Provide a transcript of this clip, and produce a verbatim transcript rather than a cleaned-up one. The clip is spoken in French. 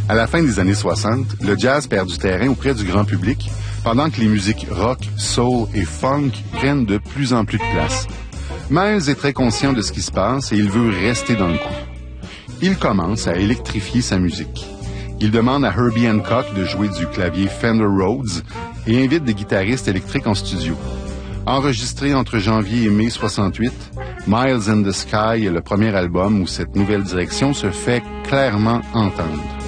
À la fin des années soixante, le jazz perd du terrain auprès du grand public, pendant que les musiques rock, soul et funk prennent de plus en plus de place. Miles est très conscient de ce qui se passe et il veut rester dans le coup. Il commence à électrifier sa musique. Il demande à Herbie Hancock de jouer du clavier Fender Rhodes et invite des guitaristes électriques en studio. Enregistré entre janvier et mai soixante-huit, Miles in the Sky est le premier album où cette nouvelle direction se fait clairement entendre.